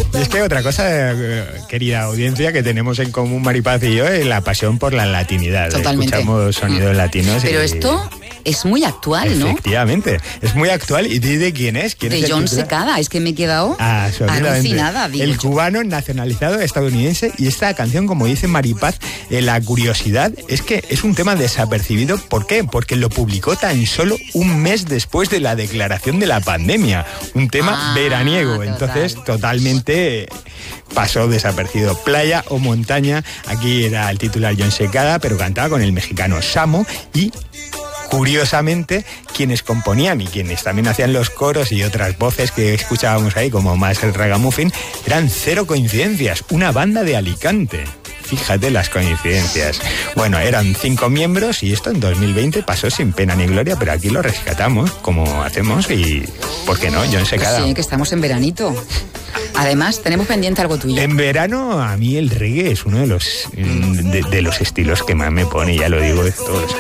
Y es que otra cosa, querida audiencia, que tenemos en común Maripaz y yo, es la pasión por la latinidad. Totalmente. Escuchamos sonidos latinos. Pero esto es muy actual, ¿no? Efectivamente, es muy actual. ¿Y de quién es? De Jon Secada, es que me he quedado alucinada. El cubano nacionalizado estadounidense. Y esta canción, como dice Maripaz, la curiosidad es que es un tema desapercibido. ¿Por qué? Porque lo publicó tan solo un mes después de la declaración de la pandemia. Un tema veraniego. Total. Entonces, totalmente pasó desapercibido. Playa o montaña, aquí era el titular Jon Secada, pero cantaba con el mexicano Samo y... Curiosamente, quienes componían y quienes también hacían los coros y otras voces que escuchábamos ahí, como más el Ragamuffin, eran cero coincidencias, una banda de Alicante. Fíjate las coincidencias. Bueno, eran 5 miembros y esto en 2020 pasó sin pena ni gloria, pero aquí lo rescatamos, como hacemos, y ¿por qué no? Jon Secada. Pues sí, que estamos en veranito. Además, tenemos pendiente algo tuyo. En verano, a mí el reggae es uno de los estilos que más me pone, ya lo digo de todos.